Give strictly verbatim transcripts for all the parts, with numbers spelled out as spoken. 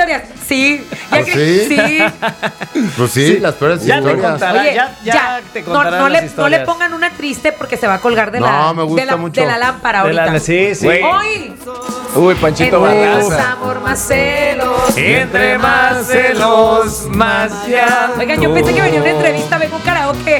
historias. Sí. ¿Pues que, sí? sí. Pues sí, sí, las peores ya historias. Te contará, Oye, ya, ya, ya te contarán no, no, las le, historias. no le pongan una triste porque se va a colgar de, no, la, me gusta de, la, mucho. de la lámpara De ahorita. la, sí, sí. Hoy. Uy, Panchito Entre más Barraza. amor, más celos. Entre más celos, más ya. Oigan, yo pensé que venía una entrevista, vengo un karaoke.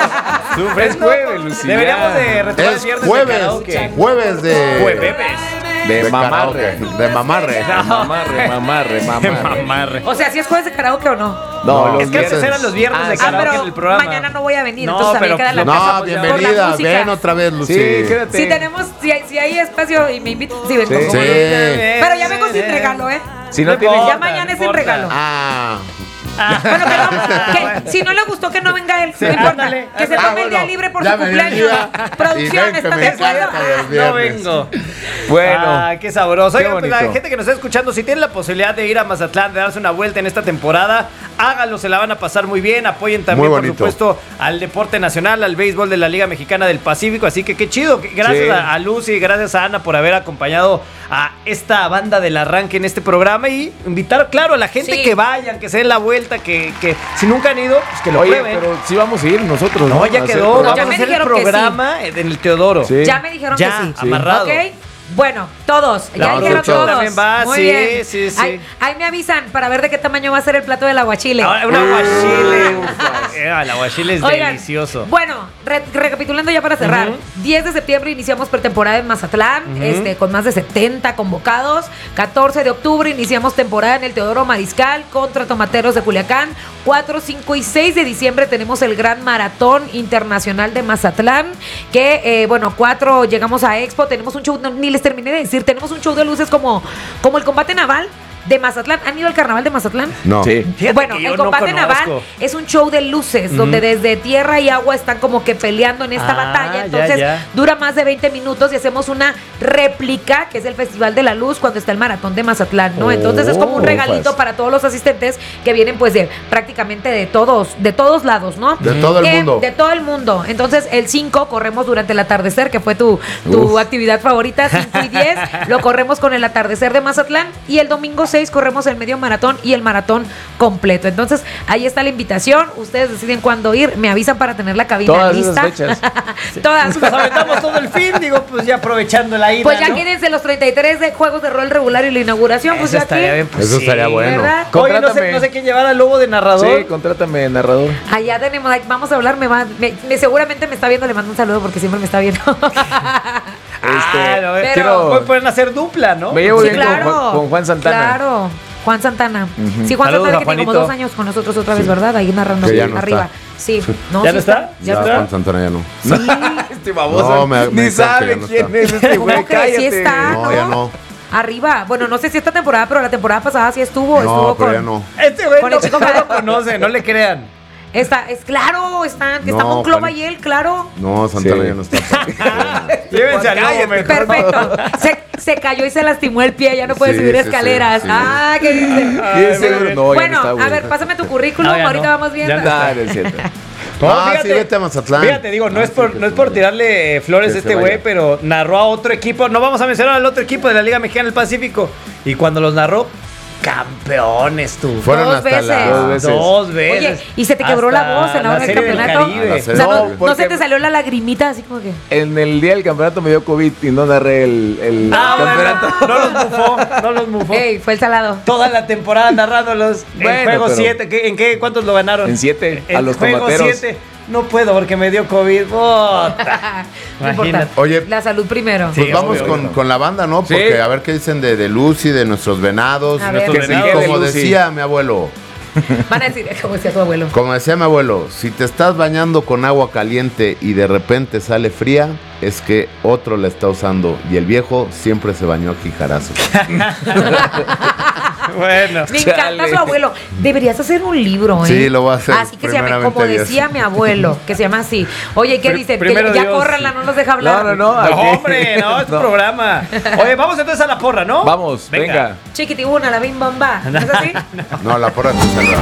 Es jueves, Lucía. Deberíamos de retomar el Es viernes de jueves, karaoke. jueves de... Jueves. De mamarre. karaoke, De mamarre. Mamarre, mamarre, mamarre. Mamarre. O sea, ¿si es jueves de karaoke o no? No, No, los Es que antes viernes. eran los viernes Ah, de sí. Ah, karaoke pero en el programa. mañana no voy a venir, No, entonces también pero queda en la lo- casa. No, pues, por la bienvenida. música. Ven otra vez, Lucy. Sí, quédate. Si tenemos, si hay, si hay espacio y me invitan, sí vengo. Sí. como Sí. no. Pero ya vengo sin regalo, ¿eh? Si no No tienen... importa, Ya mañana no es sin importa. regalo. Ah. Bueno, que no, que si no le gustó que no venga él, Sí, no importa. ándale. Que se Ah, tome el día bueno, libre por ya su me dio cumpleaños. día. Y Producción, ven que ¿están me de acuerdo? encanta los No viernes. vengo. Bueno. Ah, qué sabroso. Qué Oigan, pues la bonito. gente que nos está escuchando, si tienen la posibilidad de ir a Mazatlán, de darse una vuelta en esta temporada, háganlo, se la van a pasar muy bien. Apoyen también, Muy por bonito. supuesto, al deporte nacional, al béisbol de la Liga Mexicana del Pacífico. Así que qué chido. Gracias Sí. a, a Lucy, gracias a Ana por haber acompañado a esta banda del arranque en este programa y invitar, claro, a la gente Sí. que vayan, que se den la vuelta, que, que si nunca han ido, pues que lo Oye, prueben. pero sí vamos a ir nosotros, ¿no? No, ya A hacer quedó. programa. Vamos Ya a me hacer el dijeron que sí. programa en el Teodoro. Sí. Ya me dijeron Ya, que sí. amarrado. ¿Ok? Bueno, todos. La Ya dijeron producción todos. también va, Muy sí, bien. sí, sí. Ahí, ahí me avisan para ver de qué tamaño va a ser el plato del aguachile. Ahora, un aguachile. Eh, el aguachile es Oigan, delicioso. Bueno, re- recapitulando ya para cerrar. Ujú. diez de septiembre iniciamos pretemporada en Mazatlán, Ujú. este, con más de setenta convocados. catorce de octubre iniciamos temporada en el Teodoro Mariscal contra Tomateros de Culiacán. cuatro, cinco y seis de diciembre tenemos el Gran Maratón Internacional de Mazatlán. Que, eh, bueno, cuatro llegamos a Expo. Tenemos un show, no, ni les terminé de decir, tenemos un show de luces como, como el combate naval de Mazatlán. ¿Han ido al carnaval de Mazatlán? No. Sí. Fíjate Bueno, que yo el no combate conozco. naval es un show de luces, donde desde tierra y agua están como que peleando en esta Ah, batalla. ya, Entonces ya. dura más de veinte minutos y hacemos una réplica, que es el Festival de la Luz, cuando está el Maratón de Mazatlán, ¿no? Entonces es como un Oh, regalito pues. para todos los asistentes que vienen pues de prácticamente de todos, de todos lados, ¿no? De todo el Eh, mundo. De todo el mundo. Entonces el cinco corremos durante el atardecer, que fue tu, tu Uf. actividad favorita, cinco y diez, lo corremos con el atardecer de Mazatlán, y el domingo seis corremos el medio maratón y el maratón completo. Entonces, ahí está la invitación. Ustedes deciden cuándo ir. Me avisan para tener la cabina Todas lista. esas fechas. Todas. Nos aventamos todo el fin, digo, pues ya aprovechando la ida. Pues ya ¿no? quédense los treinta y tres de juegos de rol regular y la inauguración. Pues Eso ya estaría aquí. bien, pues Eso sí. estaría bueno. ¿Verdad? Oye, no sé, Contrátame. no sé quién llevar al lobo de narrador. Sí, contrátame, narrador. Allá tenemos, ahí vamos a hablar. Me va, me- me- seguramente me está viendo. Le mando un saludo porque siempre me está viendo. Ah, no, Pero- quiero- pues pueden hacer dupla, ¿no? Me llevo Sí, bien con claro. Juan- con Juan Santana. Claro. Juan Santana. Sí, Juan Saludos Santana, a que tiene como Juanito. dos años con nosotros otra vez, ¿verdad? Ahí narrando Que ya no arriba. está. Sí. No, ¿Ya sí no está? Ya Ya, está. Juan Santana ya no. Sí. Este baboso. No, me- me ni dijeron que sabe ya no quién está. es este güey. ¿Cómo que sí Cállate. está? No, ya no. Arriba. Bueno, no sé si esta temporada, pero la temporada pasada sí estuvo. No, estuvo pero con. ya no. Este güey Con no, el chico no que- lo conoce, no le crean. Está, es claro, está, que está No, Monclova Juan- y él, claro. No, Santana Sí. ya no está. Llévense al lobo Cállate, mejor. Perfecto. Se, se cayó y se lastimó el pie, ya no puede Sí, subir sí, escaleras. sí, sí. Ah, ¿qué dice? Ay, Sí, seguro. güey. No, ya Bueno, no está, a güey. ver, pásame tu currículum, No, ya ahorita no. vamos viendo. Ya no. Nah, no es cierto. No, Ah, fíjate, sí, vete a Mazatlán. Fíjate, digo, no Ah, es sí, por, que no es se por vaya. tirarle eh, flores Que a se este güey, vaya. pero narró a otro equipo. No vamos a mencionar al otro equipo de la Liga Mexicana del Pacífico. Y cuando los narró, campeones tú. Fueron Dos hasta veces. la... Dos veces. Dos veces. Oye, ¿y se te quebró la Hasta voz en la hora del Serie campeonato? Caribe. La O serie- sea, No, no, no porque- se te salió la lagrimita así como que. En el día del campeonato me dio COVID y no narré el, el Ah, campeonato. bueno, no los bufó, no los bufó. Ey, fue el salado. Toda la temporada narrándolos. Bueno, en juego pero- siete, ¿en qué? ¿Cuántos lo ganaron? En siete, a En los juego tomateros. siete. No puedo porque me dio COVID. Puta. No importa. Imagínate. Oye, La salud primero. Sí, Pues vamos obvio, con, obvio. con la banda, ¿no? Sí. Porque a ver qué dicen de, de Lucy, de nuestros venados. A nuestros ver. Que se venados. quede Como Lucy. decía mi abuelo, Van a decir, como decía tu abuelo. como decía mi abuelo, si te estás bañando con agua caliente y de repente sale fría, es que otro la está usando y el viejo siempre se bañó a jijarazos. Bueno. Me encanta Chale. su abuelo. Deberías hacer un libro, ¿eh? Sí, lo voy a hacer, Así que se llama, primeramente como Dios. decía mi abuelo, que se llama así. Oye, ¿qué Pri- dicen? Que primero ya Dios. córranla, no nos deja hablar. No, no, no. No, aquí- hombre, no, es tu programa. Oye, vamos entonces a la porra, ¿no? Vamos, venga. Chiquitibuna, la bim bomba. ¿No es así? No, la porra te salva.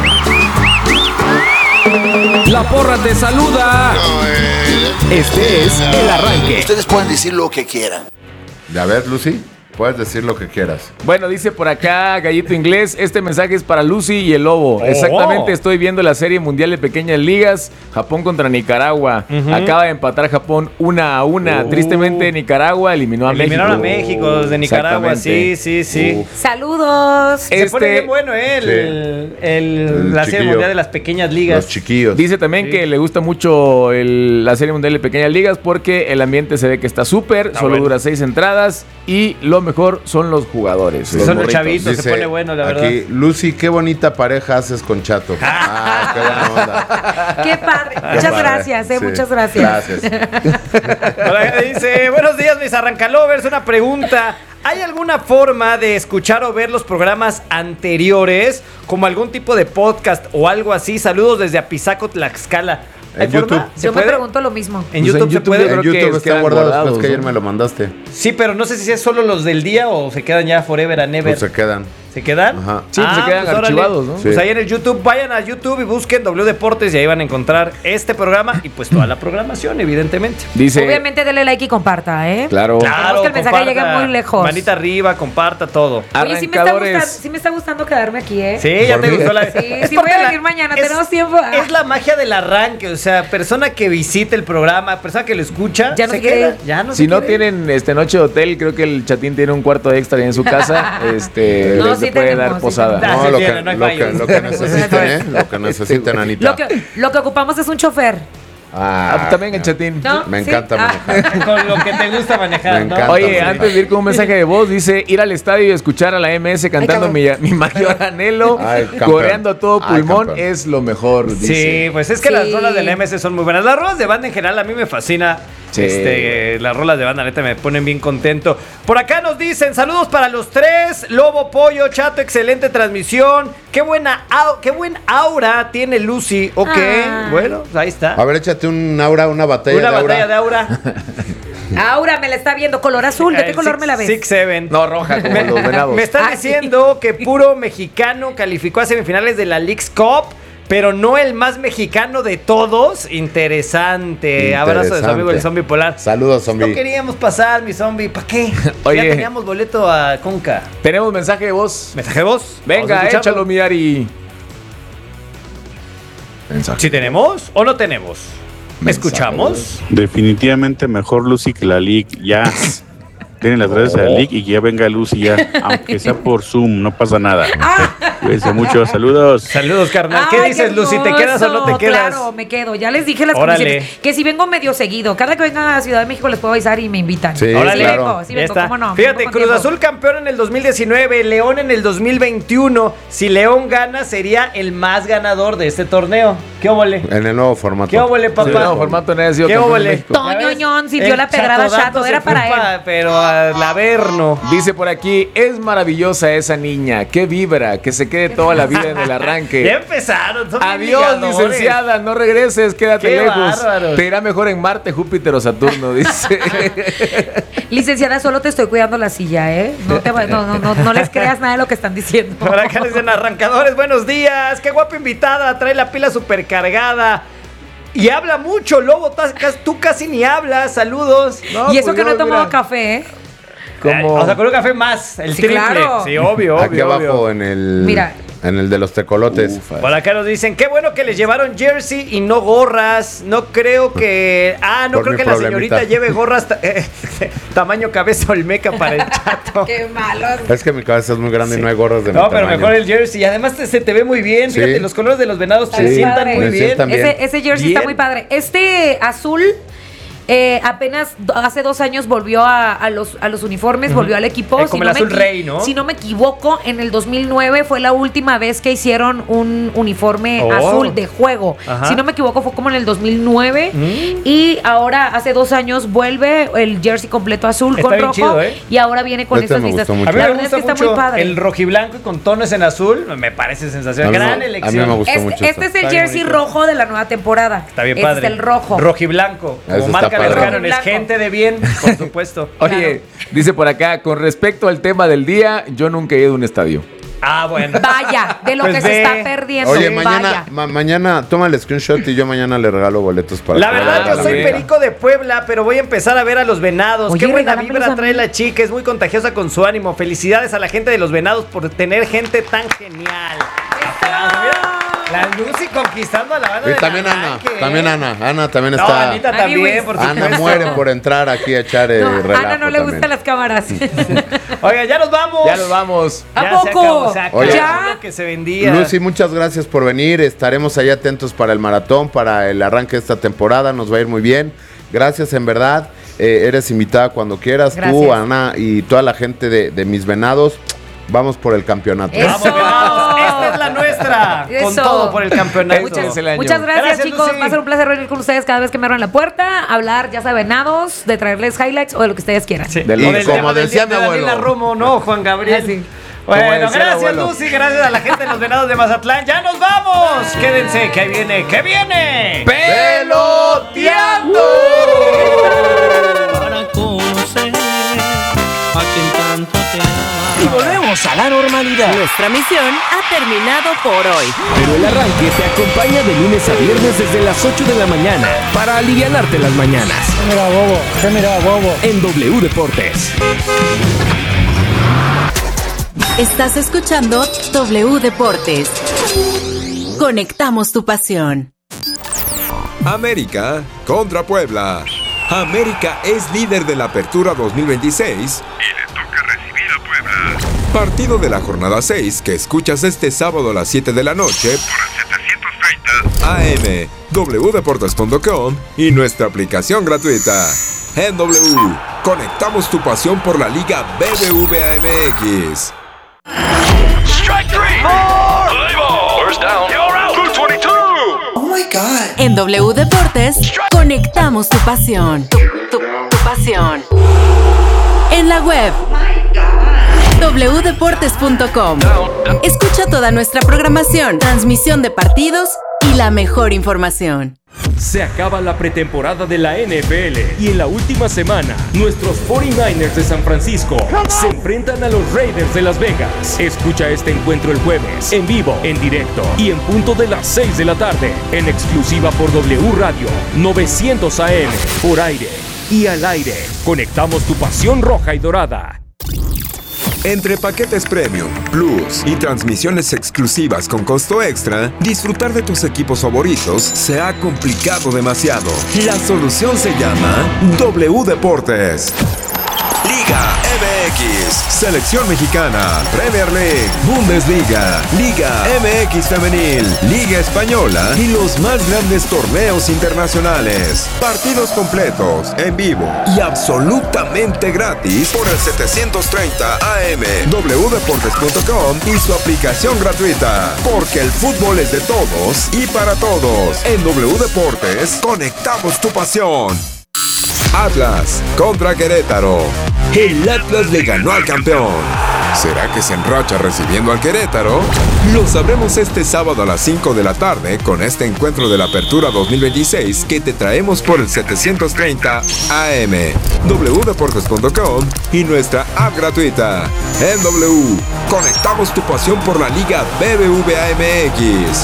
La porra te saluda. Este es el arranque. Ustedes pueden decir lo que quieran. De a ver, Lucy. Puedes decir lo que quieras. Bueno, dice por acá Gallito Inglés, este mensaje es para Lucy y el Lobo. Oh. Exactamente, estoy viendo la serie mundial de pequeñas ligas, Japón contra Nicaragua. Uh-huh. Acaba de empatar Japón una a una. Uh. Tristemente Nicaragua eliminó a Eliminaron México. a México desde Nicaragua, sí, sí, sí. Uf. Saludos. Se Este- pone bien bueno, ¿eh? El, Sí. el- El la serie chiquillo. mundial de las pequeñas ligas. Los chiquillos. Dice también Sí. que le gusta mucho el- la serie mundial de pequeñas ligas porque el ambiente se ve que está súper, Ah, solo bueno. dura seis entradas y lo mejor son los jugadores. Son los los morritos. chavitos. se pone bueno, la verdad. Aquí, Lucy, qué bonita pareja haces con Chato. Ah, qué buena onda. Qué padre. Qué Muchas padre. gracias, eh, Sí. muchas gracias. Gracias. Hola, dice, buenos días mis arrancalovers, una pregunta. ¿Hay alguna forma de escuchar o ver los programas anteriores? Como algún tipo de podcast o algo así. Saludos desde Apizaco, Tlaxcala. ¿Hay En forma? YouTube. ¿Se Yo me puede? pregunto lo mismo. En Pues YouTube, en se YouTube puede. yo En creo que YouTube es- está quedan guardado. guardados, Es que ayer ¿no? me lo mandaste. Sí, pero no sé si es solo los del día o se quedan ya forever and ever. Pues se quedan. ¿Se quedan? Ajá. Sí, pues se quedan órale. archivados, ¿no? Pues Sí. ahí en el YouTube, vayan a YouTube y busquen W Deportes y ahí van a encontrar este programa y pues toda la programación, evidentemente. Dice, Obviamente dele like y comparta, ¿eh? claro, Queremos que el mensaje llegue muy lejos. Manita arriba, comparta todo. Oye, sí me, está arrancadores. gustando, sí me está gustando quedarme aquí, ¿eh? Sí, ya Por te mí. gustó la... Sí, Es sí parte voy a de la- venir mañana, es- tenemos tiempo. Ah. Es la magia del arranque, o sea, persona que visite el programa, persona que lo escucha, Ya no se se quiere queda, ir. ya no si se no quiere ir. tienen este noche de hotel, creo que el chatín tiene un cuarto extra ahí en su casa. este, No, les sí puede tenemos, dar sí posada. tenemos. Ah, No, sí lo, tiene, que, no hay lo, que, fallos. lo que necesiten, ¿eh? Lo que necesiten, Anita. Lo que, lo que ocupamos es un chofer. Ah, también el chatín. ¿No? Me Sí. encanta Ah. manejar. Con lo que te gusta manejar, Me ¿no? encanta. Oye, Sí. antes de ir con un mensaje de voz, dice ir al estadio y escuchar a la M S cantando Ay, mi, mi mayor anhelo, Ay, campeón. coreando a todo Ay, pulmón, campeón. es lo mejor. Sí, dice. pues es que Sí. las rolas del M S son muy buenas. Las rolas de banda en general a mí me fascina. Sí. Este, las rolas de banda neta me ponen bien contento. Por acá nos dicen saludos para los tres. Lobo, Pollo, Chato, excelente transmisión. Qué buena, au- qué buen aura tiene Lucy. Ok, Ah. bueno, pues ahí está. A ver, échate un aura, una batalla Una de aura. batalla de aura. Aura me la está viendo, color azul. ¿De qué El color six- me la ves? Six Seven. No, roja como los venados. Me están Ah, sí. diciendo que puro mexicano calificó a semifinales de la Leagues Cup, pero no el más mexicano de todos. Interesante. Abrazo de su amigo el zombie polar. Saludos, No zombie. queríamos pasar, mi zombie. ¿Para qué? Oye. Ya teníamos boleto a Conca. Tenemos mensaje de voz. ¿Mensaje de voz? Venga, Vamos a escucharlo. échalo, mi Ari. Mensaje. ¿Sí tenemos o no tenemos? ¿Escuchamos? Definitivamente mejor Lucy que la League. Ya. Tienen las redes de la League y que ya venga Lucy ya. Aunque sea por Zoom, no pasa nada. Cuídense mucho. Saludos. Saludos, carnal. ¿Qué Ay, dices, Lucy? ¿Te quedas o no te hermoso. quedas? Claro, me quedo. Ya les dije las Órale. condiciones. Que si vengo medio seguido, cada que venga a Ciudad de México les puedo avisar y me invitan. Sí, Órale. claro. vengo, sí Ya vengo, está. cómo no. Fíjate, vengo con Cruz tiempo. Azul campeón en el dos mil diecinueve, León en el dos mil veintiuno. Si León gana, sería el más ganador de este torneo. ¿Qué óvole? En el nuevo formato. ¿Qué óvole, Sí, papá? no, formato nadie ha sido ¿Qué campeón de óvole? México. Toño ¿Ya ves? Ñón sintió El la pedrada Chatodato Chato, se era fue para pa- él. Pero al Averno. Dice por aquí, es maravillosa esa niña, qué vibra, que se quede toda la vida en el Ya arranque. empezaron. Son Adiós, ligadores. licenciada, no regreses, quédate Qué lejos. bárbaros. Te irá mejor en Marte, Júpiter o Saturno, dice. Licenciada, solo te estoy cuidando la silla, ¿eh? No, te va- no, no, no, no les creas nada de lo que están diciendo. Por acá les dicen arrancadores, buenos días. Qué guapa invitada, trae la pila supercargada. Y habla mucho, Lobo. tas- cas- Tú casi ni hablas. Saludos. No, y eso pues que no yo, he tomado mira, café, ¿eh? como- O sea, con un café más. El Sí, triple. claro. Sí, obvio, obvio. Aquí abajo obvio. en el. Mira. En el de los tecolotes. Ufa. Por acá nos dicen, qué bueno que les llevaron jersey y no gorras. No creo que... Ah, no Por creo mi que la problemita. señorita lleve gorras ta- eh, tamaño cabeza olmeca para el chato. Qué malo. Es que mi cabeza es muy grande y no hay gorras de mi No, pero tamaño. mejor el jersey. Y además te- se te ve muy bien. Sí. Fíjate, los colores de los venados se Sí, sientan padre. muy Me bien. sientan bien. Ese, ese jersey Bien. está muy padre. Este azul eh, apenas do- hace dos años volvió a, a los, a los uniformes, volvió al equipo. Eh, como el me azul equi- rey, ¿no? Si no me equivoco, en el dos mil nueve fue la última vez que hicieron un uniforme Oh. azul de juego. Ajá. Si no me equivoco, fue como en el dos mil nueve. Mm. Y ahora, hace dos años, vuelve el jersey completo azul Está con bien rojo. chido, ¿eh? Y ahora viene con Este estas me listas. gustó mucho. A mí La me verdad es gusta que está mucho muy padre. el rojiblanco y con tonos en azul. Me parece sensacional. A mí me- Gran a mí elección. me gustó Este, mucho este esto. es el Está bien jersey bonito. rojo de la nueva temporada. Está bien este padre. es el rojo. Rojiblanco. Eso Como está marca padre. Lescano, es Rojiblanco. gente de bien, por supuesto. Oye, dice por acá, con respecto al tema del día, yo nunca he ido a un estadio. Ah, bueno. Vaya, de lo Pues que se ve. está perdiendo. Oye, mañana, Vaya. ma- mañana toma el screenshot y yo mañana le regalo boletos para La que verdad, vaya a yo soy bien. perico de Puebla, pero voy a empezar a ver a los Venados. Oye, Qué buena regálamelos vibra a trae mí. la chica, es muy contagiosa con su ánimo. Felicidades a la gente de los Venados por tener gente tan genial. Aplausos, mira. La Lucy conquistando a la banda Y de también la Ana, Arranque, ¿eh? también Ana, Ana también No, está. Anita Ani, también, güey. por Ana supuesto. muere por entrar aquí a echar el No, relajo Ana no le también. gustan las cámaras. Oiga, ya nos vamos. Ya nos vamos. ¿A Ya poco? Se acabó, se acabó Oye. ¿Ya? lo que se vendía. Lucy, muchas gracias por venir. Estaremos ahí atentos para el maratón, para el arranque de esta temporada. Nos va a ir muy bien. Gracias, en verdad. Eh, eres invitada cuando quieras. Tú, Gracias. Ana y toda la gente de, de Mis Venados. Vamos por el campeonato. Eso. Vamos, Venados. Esta es la nuestra. Con Eso. todo por el campeonato. Muchas, el año. muchas gracias, Gracias, chicos. Lucy. Va a ser un placer venir con ustedes cada vez que me abran la puerta, hablar, ya saben, Venados, de traerles highlights o de lo que ustedes quieran. Sí. Del- O y del como tema del decía día mi de Daniela abuelo. Romo, ¿no, Juan Gabriel? Ah, sí. Bueno, Como decía el gracias abuelo. Lucy, gracias a la gente de los Venados de Mazatlán. ¡Ya nos vamos! Quédense, que ahí viene, que viene. ¡Peloteando! Para conocer a quien tanto te ama. Y volvemos a la normalidad. Nuestra misión ha terminado por hoy. Pero el arranque te acompaña de lunes a viernes desde las ocho de la mañana para alivianarte las mañanas. Mira, bobo, ¿qué mira, bobo? En W Deportes. Estás escuchando W Deportes. Conectamos tu pasión. América contra Puebla. América es líder de la Apertura dos mil veintiséis y le toca recibir a Puebla. Partido de la jornada seis que escuchas este sábado a las siete de la noche por el setecientos treinta A M, w deportes punto com y nuestra aplicación gratuita. En W, conectamos tu pasión por la Liga B B V A M X. En W Deportes, conectamos tu pasión. Tu, tu- tu pasión. En la web, w deportes punto com. Escucha toda nuestra programación, transmisión de partidos y la mejor información. Se acaba la pretemporada de la N F L y en la última semana, nuestros cuarenta y nueve ers de San Francisco se enfrentan a los Raiders de Las Vegas. Escucha este encuentro el jueves, en vivo, en directo y en punto de las seis de la tarde, en exclusiva por W Radio novecientos A M, por aire y al aire. Conectamos tu pasión roja y dorada. Entre paquetes premium, plus y transmisiones exclusivas con costo extra, disfrutar de tus equipos favoritos se ha complicado demasiado. La solución se llama W Deportes. Liga M X, Selección Mexicana, Premier League, Bundesliga, Liga M X Femenil, Liga Española y los más grandes torneos internacionales. Partidos completos, en vivo y absolutamente gratis por el setecientos treinta A M, w deportes punto com y su aplicación gratuita. Porque el fútbol es de todos y para todos. En W Deportes, conectamos tu pasión. Atlas contra Querétaro. El Atlas le ganó al campeón. ¿Será que se enracha recibiendo al Querétaro? Lo sabremos este sábado a las cinco de la tarde con este encuentro de la Apertura dos mil veintiséis que te traemos por el setecientos treinta A M, w deportes punto com y nuestra app gratuita. En W, conectamos tu pasión por la Liga B B V A M X.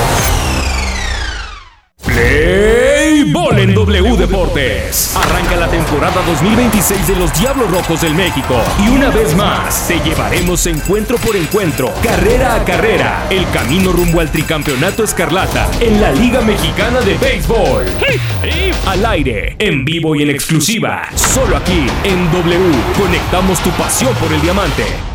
Play Ball en W Deportes. Arranca la temporada dos mil veintiséis de los Diablos Rojos del México. Y una vez más, te llevaremos encuentro por encuentro, carrera a carrera, el camino rumbo al tricampeonato escarlata en la Liga Mexicana de Béisbol. Al aire, en vivo y en exclusiva, solo aquí en W. Conectamos tu pasión por el diamante.